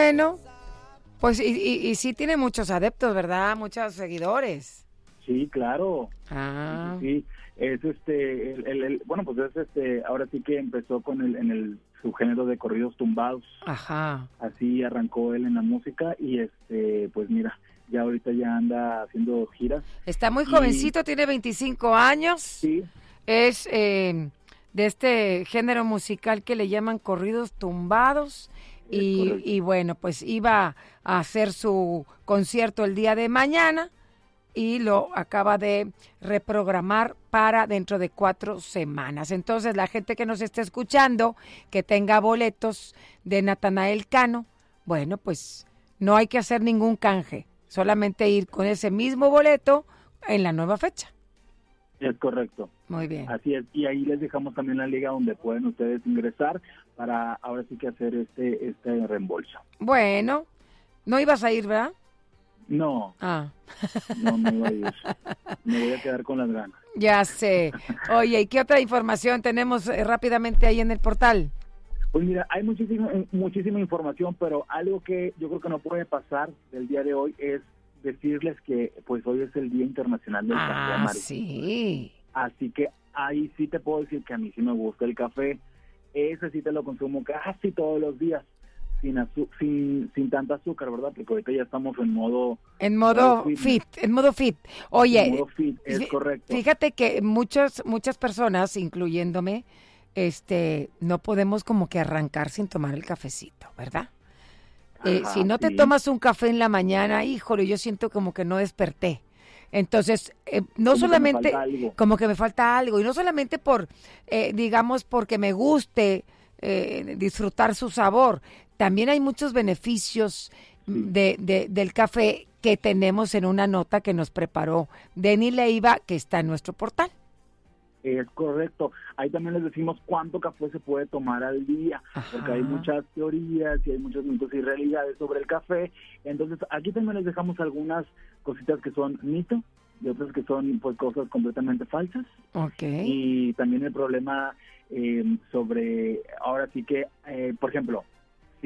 Bueno, pues y sí tiene muchos adeptos, ¿verdad? Muchos seguidores. Sí, claro. Ah. Sí, es bueno, pues es ahora sí que empezó con en el subgénero de corridos tumbados. Ajá. Así arrancó él en la música y pues mira, ya ahorita ya anda haciendo giras. Está muy jovencito, tiene 25 años. Sí. Es de este género musical que le llaman corridos tumbados. Y bueno, pues iba a hacer su concierto el día de mañana y lo acaba de reprogramar para dentro de 4 semanas. Entonces, la gente que nos esté escuchando, que tenga boletos de Natanael Cano, bueno, pues no hay que hacer ningún canje, solamente ir con ese mismo boleto en la nueva fecha. Es correcto. Muy bien. Así es, y ahí les dejamos también la liga donde pueden ustedes ingresar para ahora sí que hacer este reembolso. Bueno, no ibas a ir, ¿verdad? No. Ah. No iba a ir. Me voy a quedar con las ganas. Ya sé. Oye, ¿y qué otra información tenemos rápidamente ahí en el portal? Pues mira, hay muchísima información, pero algo que yo creo que no puede pasar del día de hoy es decirles que pues hoy es el Día Internacional del Café Amarillo. Sí. Así que ahí sí te puedo decir que a mí sí me gusta el café. Ese sí te lo consumo casi todos los días, sin tanta azúcar, ¿verdad? Porque ahorita ya estamos en modo fit. Oye, en modo fit, es correcto. Fíjate que muchas personas, incluyéndome, no podemos como que arrancar sin tomar el cafecito, ¿verdad? Si no te tomas un café en la mañana, híjole, yo siento como que no desperté. Entonces, no como solamente como que me falta algo, y no solamente digamos, porque me guste disfrutar su sabor, también hay muchos beneficios del café que tenemos en una nota que nos preparó Denny Leiva, que está en nuestro portal. Es correcto. Ahí también les decimos cuánto café se puede tomar al día, porque hay muchas teorías y hay muchos mitos y realidades sobre el café. Entonces, aquí también les dejamos algunas cositas que son mito y otras que son pues cosas completamente falsas. Okay. Y también el problema sobre, ahora sí que, por ejemplo,